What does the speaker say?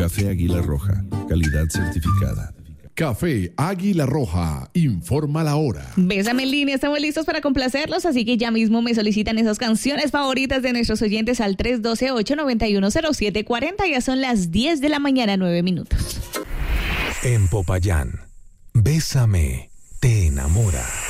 Café Águila Roja, calidad certificada. Café Águila Roja, informa la hora. Bésame en línea, estamos listos para complacerlos, así que ya mismo me solicitan esas canciones favoritas de nuestros oyentes al 312-891-0740. Ya son las 10 de la mañana, 9 minutos. En Popayán, Bésame, te enamora.